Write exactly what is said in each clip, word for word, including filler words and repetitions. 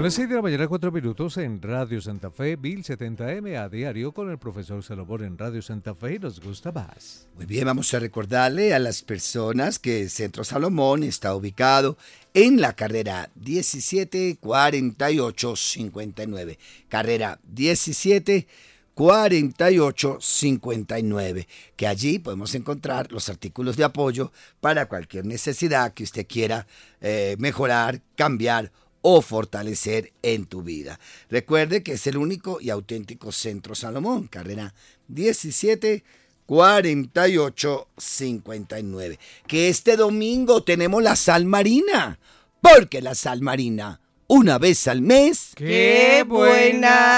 las seis de la mañana, cuatro minutos en Radio Santa Fe, mil setenta eme a diario con el profesor Salomón en Radio Santa Fe y nos gusta más. Muy bien, vamos a recordarle a las personas que el Centro Salomón está ubicado en la carrera diecisiete cuarenta y ocho cincuenta y nueve. Carrera diecisiete cuarenta y ocho cincuenta y nueve, que allí podemos encontrar los artículos de apoyo para cualquier necesidad que usted quiera eh, mejorar, cambiar o fortalecer en tu vida. Recuerde que es el único y auténtico Centro Salomón, carrera diecisiete cuarenta y ocho cincuenta y nueve. Que este domingo tenemos la sal marina, porque la sal marina, una vez al mes, ¡qué buena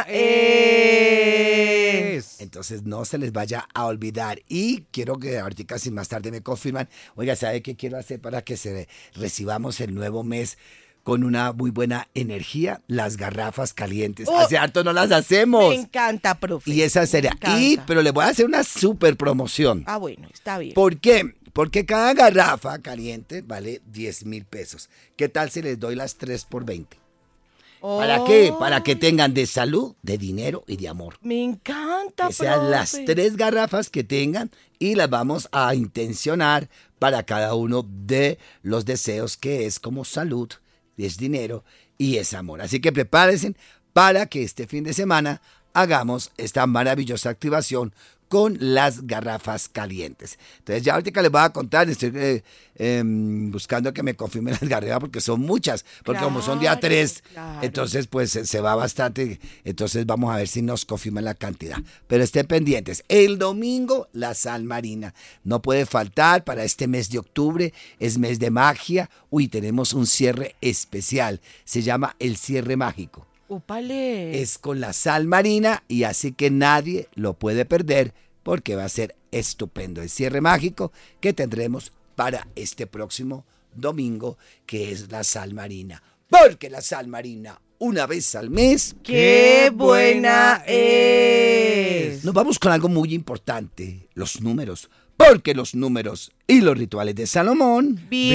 es! Entonces no se les vaya a olvidar. Y quiero que ahorita, si más tarde me confirman, oiga, ¿sabe qué quiero hacer para que se recibamos el nuevo mes con una muy buena energía? Las garrafas calientes. Oh, Hace harto no las hacemos. Me encanta, profe. Y esa sería. Y, pero le voy a hacer una super promoción. Ah, bueno, está bien. ¿Por qué? Porque cada garrafa caliente vale diez mil pesos. ¿Qué tal si les doy las tres por veinte? Oh, ¿Para qué? Para que tengan de salud, de dinero y de amor. Me encanta, Que sean profe. las tres garrafas que tengan y las vamos a intencionar para cada uno de los deseos, que es como salud, es dinero y es amor. Así que prepárense para que este fin de semana hagamos esta maravillosa activación con las garrafas calientes. Entonces ya ahorita les voy a contar, estoy eh, eh, buscando que me confirmen las garrafas porque son muchas, porque Claro, como son día tres, claro. entonces pues se, se va bastante, entonces vamos a ver si nos confirman la cantidad. Pero estén pendientes, el domingo la sal marina no puede faltar para este mes de octubre, es mes de magia. Uy, tenemos un cierre especial, se llama el cierre mágico. Úpale. Es con la sal marina y así que nadie lo puede perder porque va a ser estupendo el cierre mágico que tendremos para este próximo domingo, que es la sal marina. Porque la sal marina, una vez al mes, ¡qué buena es! nos vamos con algo muy importante, los números. Porque los números y los rituales de Salomón